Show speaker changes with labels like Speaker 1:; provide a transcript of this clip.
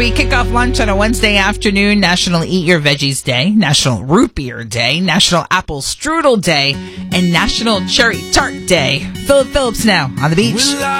Speaker 1: we kick off lunch on a Wednesday afternoon, National Eat Your Veggies Day, National Root Beer Day, National Apple Strudel Day, and National Cherry Tart Day. Philip Phillips now on the beach.